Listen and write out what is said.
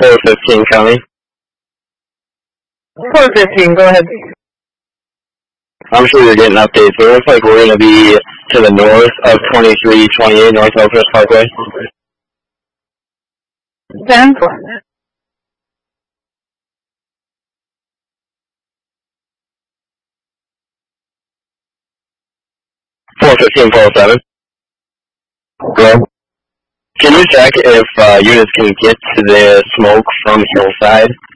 415 coming. 415, go ahead. I'm sure you're getting updates, but it looks like we're going to be to the north of 2328 North Elkhurst Parkway. 10. 415, 407. Hello? Can you check if units can get to the smoke from Hillside